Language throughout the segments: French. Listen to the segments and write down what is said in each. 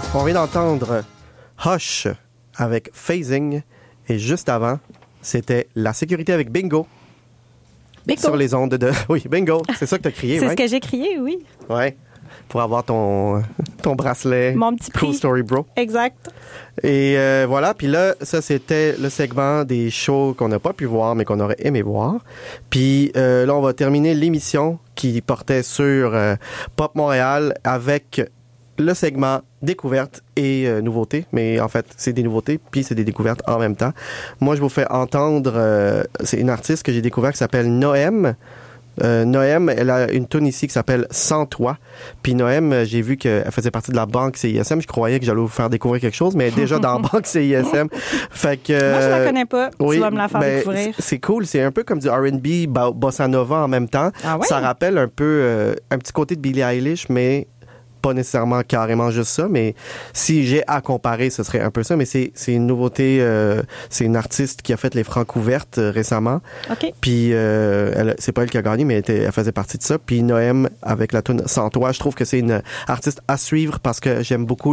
On vient d'entendre Hush avec Phasing et juste avant, c'était La sécurité avec Bingo. Bingo. Sur les ondes de... Oui, Bingo, c'est ça que tu as crié, C'est right? ce que j'ai crié, oui. Ouais, pour avoir ton bracelet. Mon petit prix. Cool Story Bro. Exact. Et voilà, puis là, ça, c'était le segment des shows qu'on n'a pas pu voir, mais qu'on aurait aimé voir. Puis là, on va terminer l'émission qui portait sur Pop Montréal avec le segment découvertes et nouveautés. Mais en fait, c'est des nouveautés, puis c'est des découvertes en même temps. Moi, je vous fais entendre, c'est une artiste que j'ai découvert qui s'appelle Noem. Noem, elle a une tune ici qui s'appelle Sans toi. Puis Noem, j'ai vu qu'elle faisait partie de la banque CISM. Je croyais que j'allais vous faire découvrir quelque chose, mais elle est déjà dans la banque CISM. Fait que, moi, je la connais pas. Oui, tu vas me la faire découvrir. C'est cool. C'est un peu comme du R&B, bossa nova en même temps. Ah ouais? Ça rappelle un peu un petit côté de Billie Eilish, mais pas nécessairement carrément juste ça, mais si j'ai à comparer, ce serait un peu ça, mais c'est une nouveauté, c'est une artiste qui a fait les Francouvertes récemment. OK. Puis c'est pas elle qui a gagné, mais elle faisait partie de ça. Puis Noem avec la tune Sans toi, je trouve que c'est une artiste à suivre parce que j'aime beaucoup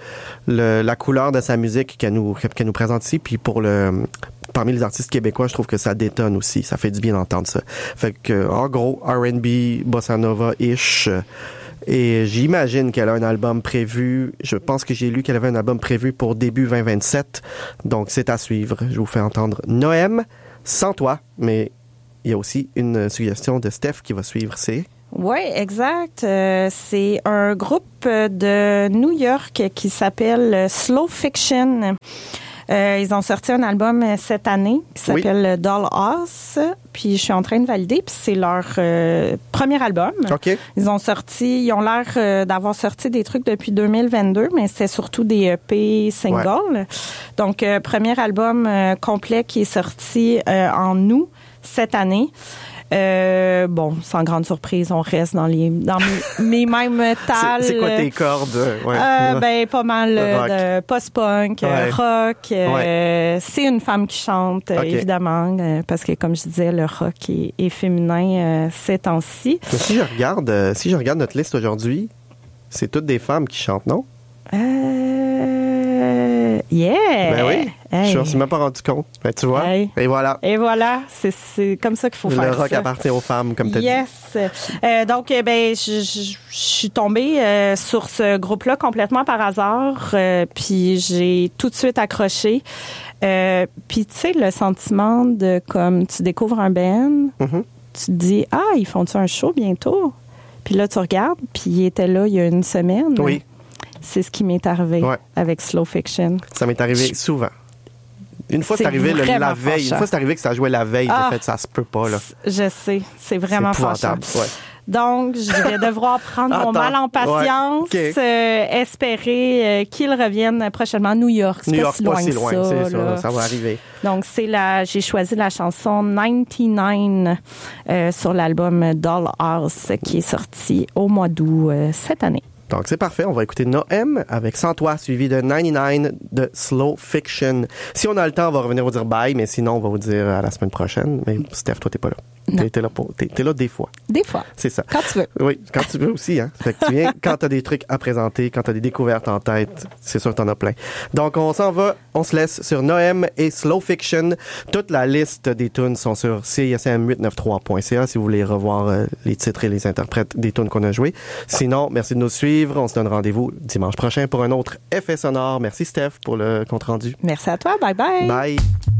la couleur de sa musique qu'elle nous présente ici. Puis parmi les artistes québécois, je trouve que ça détonne aussi. Ça fait du bien d'entendre ça. Fait que, en gros, R&B, bossa nova-ish. Et j'imagine qu'elle a un album prévu. Je pense que j'ai lu qu'elle avait un album prévu pour début 2027. Donc, c'est à suivre. Je vous fais entendre Noem, Sans toi. Mais il y a aussi une suggestion de Steph qui va suivre. C'est... Oui, exact. C'est un groupe de New York qui s'appelle Slow Fiction. Ils ont sorti un album cette année qui s'appelle Dollhouse. Puis je suis en train de valider. Puis c'est leur premier album. OK. Ils ont l'air d'avoir sorti des trucs depuis 2022, mais c'était surtout des EP singles. Ouais. Donc, premier album complet qui est sorti en août cette année. Bon, sans grande surprise, on reste dans mes mêmes tales. C'est quoi tes cordes? Ouais. Pas mal de post-punk, rock. C'est une femme qui chante, évidemment, parce que, comme je disais, le rock est féminin ces temps-ci. Mais si je regarde notre liste aujourd'hui, c'est toutes des femmes qui chantent, non? Yeah! Ben oui, hey. Je ne me suis même pas rendu compte. Ben, tu vois, hey. Et voilà. Et voilà, c'est comme ça qu'il faut faire ça. Le rock appartient aux femmes, comme tu as dit. Yes! Donc, je suis tombée sur ce groupe-là complètement par hasard, puis j'ai tout de suite accroché. Puis, tu sais, le sentiment de comme tu découvres un band, tu te dis, ils font-tu un show bientôt? Puis là, tu regardes, puis il était là il y a une semaine. Oui. C'est ce qui m'est arrivé avec Slow Fiction. Ça m'est arrivé souvent. Une fois, c'est arrivé la veille. Fâchant. Une fois, c'est arrivé que ça jouait la veille. J'ai fait, ça se peut pas, là. Je sais. C'est vraiment fâchant. Ouais. Donc, je vais devoir prendre mon mal en patience, espérer qu'il revienne prochainement à New York. C'est pas si loin que ça. Ça va arriver. Donc, j'ai choisi la chanson 99 sur l'album Dollhouse qui est sorti au mois d'août cette année. Donc, c'est parfait. On va écouter Noem avec Sans toi, suivi de 99 de Slow Fiction. Si on a le temps, on va revenir vous dire bye, mais sinon, on va vous dire à la semaine prochaine. Mais Steph, toi, t'es pas là. T'es là des fois. Des fois. C'est ça. Quand tu veux. Oui, quand tu veux aussi, hein. Fait que tu viens, quand t'as des trucs à présenter, quand t'as des découvertes en tête, c'est sûr que t'en as plein. Donc, on s'en va, on se laisse sur Noem et Slow Fiction. Toute la liste des tunes sont sur CISM893.ca si vous voulez revoir les titres et les interprètes des tunes qu'on a jouées. Sinon, merci de nous suivre. On se donne rendez-vous dimanche prochain pour un autre effet sonore. Merci Steph pour le compte rendu. Merci à toi. Bye bye. Bye.